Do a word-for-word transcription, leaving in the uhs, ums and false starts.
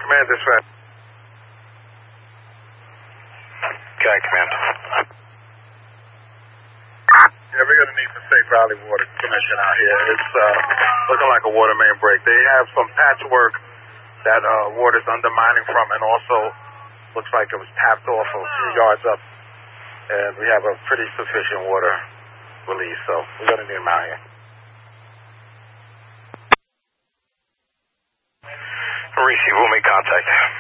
Command dispatch. Okay, command. Yeah, we're going to need the State Valley Water Commission out here. It's uh, looking like a water main break. They have some patchwork that uh, water's undermining from, and also looks like it was tapped off a few yards up. And we have a pretty sufficient water release, so we're going to need them out here. Receive, we'll make contact.